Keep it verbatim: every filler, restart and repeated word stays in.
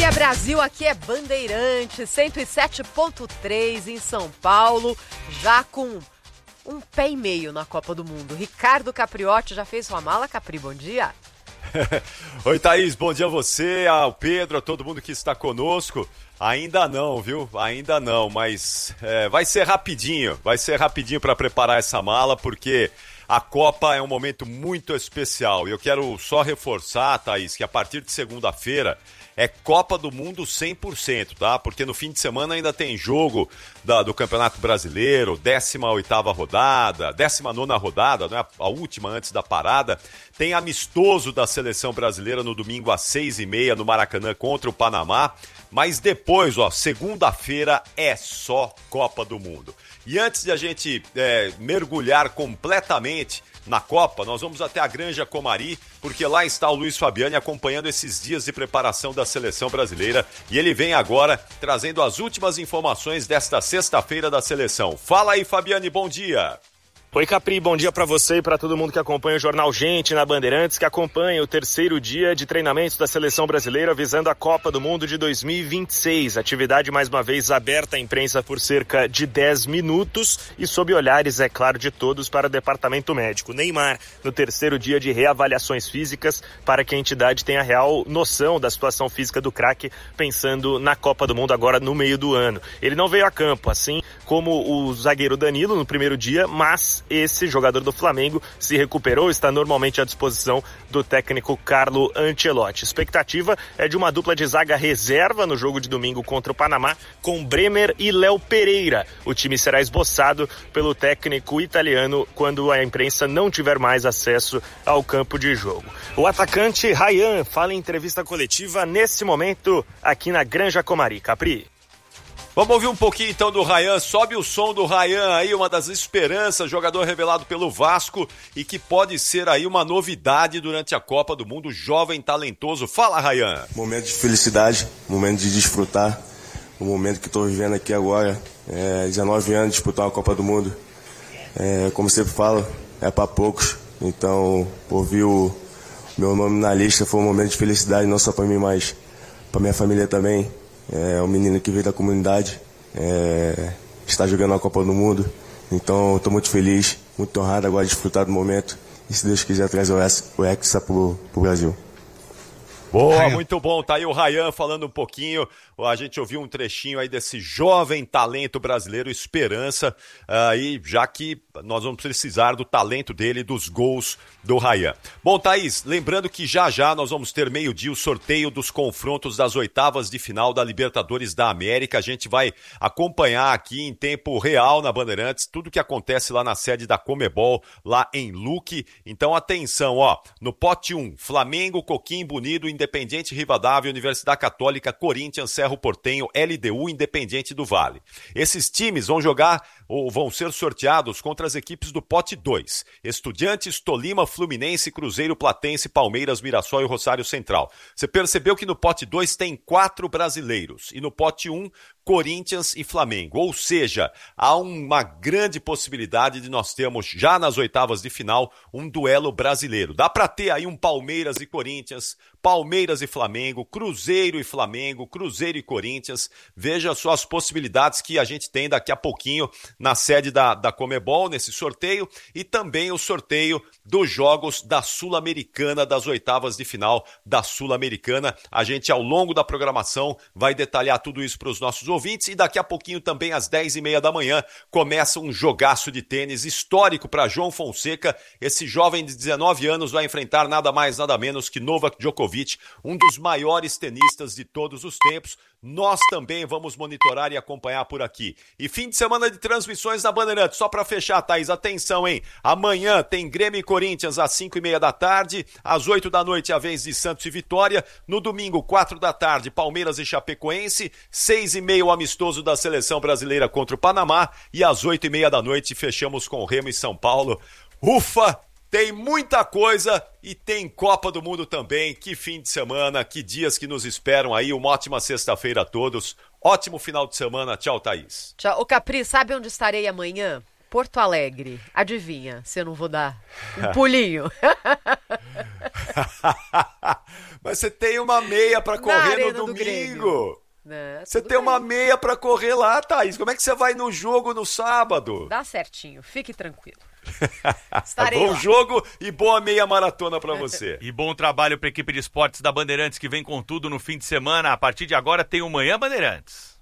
é Brasil, aqui é Bandeirante, cento e sete ponto três em São Paulo, já com um pé e meio na Copa do Mundo. Ricardo Capriotti já fez sua mala, Capri, bom dia. Oi, Thaís, bom dia a você, ao Pedro, a todo mundo que está conosco. Ainda não, viu? Ainda não, mas é, vai ser rapidinho, vai ser rapidinho para preparar essa mala, porque a Copa é um momento muito especial. E eu quero só reforçar, Thaís, que a partir de segunda-feira é Copa do Mundo cem por cento, tá? Porque no fim de semana ainda tem jogo da, do Campeonato Brasileiro, décima oitava rodada, décima nona rodada, né? A última antes da parada. Tem amistoso da Seleção Brasileira no domingo às seis e meia no Maracanã contra o Panamá. Mas depois, ó, segunda-feira é só Copa do Mundo. E antes de a gente é, mergulhar completamente na Copa, nós vamos até a Granja Comari, porque lá está o Luiz Fabiani acompanhando esses dias de preparação da Seleção Brasileira e ele vem agora trazendo as últimas informações desta sexta-feira da Seleção. Fala aí, Fabiani, bom dia! Oi, Capri, bom dia para você e para todo mundo que acompanha o Jornal Gente na Bandeirantes, que acompanha o terceiro dia de treinamentos da Seleção Brasileira visando a Copa do Mundo de dois mil e vinte e seis. Atividade mais uma vez aberta à imprensa por cerca de dez minutos e sob olhares, é claro, de todos para o departamento médico. Neymar, no terceiro dia de reavaliações físicas para que a entidade tenha real noção da situação física do craque, pensando na Copa do Mundo agora no meio do ano. Ele não veio a campo, assim como o zagueiro Danilo no primeiro dia, mas esse jogador do Flamengo se recuperou, está normalmente à disposição do técnico Carlo Ancelotti. Expectativa é de uma dupla de zaga reserva no jogo de domingo contra o Panamá, com Bremer e Léo Pereira. O time será esboçado pelo técnico italiano quando a imprensa não tiver mais acesso ao campo de jogo. O atacante Ryan fala em entrevista coletiva nesse momento aqui na Granja Comari. Capri. Vamos ouvir um pouquinho então do Ryan, sobe o som do Ryan aí, uma das esperanças, jogador revelado pelo Vasco e que pode ser aí uma novidade durante a Copa do Mundo, jovem, talentoso. Fala, Ryan! Momento de felicidade, momento de desfrutar, o momento que estou vivendo aqui agora, é, dezenove anos, disputar uma Copa do Mundo, é, como sempre falo, é para poucos, então ouvir o meu nome na lista foi um momento de felicidade, não só para mim, mas para minha família também. É um menino que veio da comunidade, é, está jogando a Copa do Mundo, então estou muito feliz, muito honrado agora de desfrutar do momento e se Deus quiser trazer o Hexa para o Brasil. Boa, Ryan. Muito bom, tá aí o Ryan falando um pouquinho, a gente ouviu um trechinho aí desse jovem talento brasileiro, Esperança, aí já que nós vamos precisar do talento dele, dos gols do Ryan. Bom, Thaís, lembrando que já já nós vamos ter meio-dia o sorteio dos confrontos das oitavas de final da Libertadores da América, a gente vai acompanhar aqui em tempo real na Bandeirantes, tudo que acontece lá na sede da Conmebol, lá em Luque, então atenção, ó, no pote um, Flamengo, Coquimbo Unido, Independiente Rivadavia, Universidade Católica, Corinthians, Cerro Porteño, L D U, Independiente do Vale. Esses times vão jogar ou vão ser sorteados contra as equipes do pote dois. Estudiantes, Tolima, Fluminense, Cruzeiro, Platense, Palmeiras, Mirassol e Rosário Central. Você percebeu que no pote dois tem quatro brasileiros e no pote um, Corinthians e Flamengo. Ou seja, há uma grande possibilidade de nós termos já nas oitavas de final um duelo brasileiro. Dá para ter aí um Palmeiras e Corinthians, Palmeiras e Flamengo, Cruzeiro e Flamengo, Cruzeiro e Corinthians. Veja só as possibilidades que a gente tem daqui a pouquinho na sede da, da Conmebol, nesse sorteio, e também o sorteio dos jogos da Sul-Americana, das oitavas de final da Sul-Americana. A gente, ao longo da programação, vai detalhar tudo isso para os nossos ouvintes e daqui a pouquinho também às dez e meia da manhã começa um jogaço de tênis histórico para João Fonseca. Esse jovem de dezenove anos vai enfrentar nada mais, nada menos que Novak Djokovic, um dos maiores tenistas de todos os tempos. Nós também vamos monitorar e acompanhar por aqui. E fim de semana de transmissões na Bandeirantes. Só para fechar, Thaís, atenção, hein? Amanhã tem Grêmio e Corinthians às cinco e meia da tarde. Às oito da noite, a vez de Santos e Vitória. No domingo, quatro da tarde, Palmeiras e Chapecoense. Seis e meia, o amistoso da Seleção Brasileira contra o Panamá. E às oito e meia da noite, fechamos com Remo e São Paulo. Ufa! Tem muita coisa e tem Copa do Mundo também. Que fim de semana, que dias que nos esperam aí. Uma ótima sexta-feira a todos. Ótimo final de semana. Tchau, Thaís. Tchau. Ô, Capri, sabe onde estarei amanhã? Porto Alegre. Adivinha se eu não vou dar um pulinho? Mas você tem uma meia pra correr no do domingo. Né, você tem bem. uma meia pra correr lá, Thaís. Como é que você vai no jogo no sábado? Dá certinho, fique tranquilo. Estarei bom lá. Jogo e boa meia maratona pra você. E bom trabalho pra equipe de esportes da Bandeirantes, que vem com tudo no fim de semana. A partir de agora tem o Manhã Bandeirantes.